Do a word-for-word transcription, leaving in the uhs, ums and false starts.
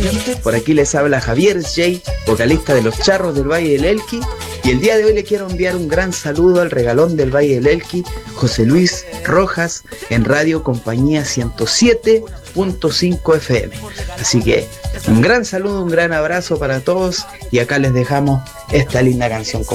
Por aquí les habla Javier J, vocalista de Los Charros del Valle del Elqui, y el día de hoy le quiero enviar un gran saludo al regalón del Valle del Elqui, José Luis Rojas, en Radio Compañía ciento siete punto cinco F M. Así que un gran saludo, un gran abrazo para todos, y acá les dejamos esta linda canción.